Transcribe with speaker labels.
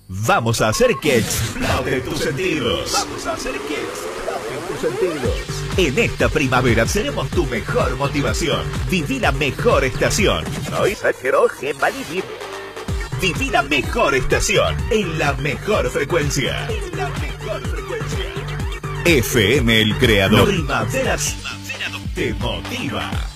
Speaker 1: Vamos a hacer que exploten tus sentidos. Vamos a hacer que exploten tus sentidos. En esta primavera seremos tu mejor motivación. Viví la mejor estación. Viví la mejor estación en la mejor frecuencia. En la mejor frecuencia. FM El Creador. Primavera te motiva.